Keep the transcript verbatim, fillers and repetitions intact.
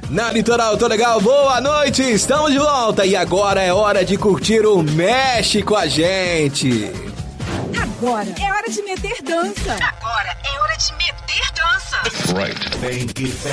Na Litoral Tô Legal, boa noite, estamos de volta e agora é hora de curtir o Mexe com a Gente. Agora é hora de meter dança. Agora é hora de meter dança. Right.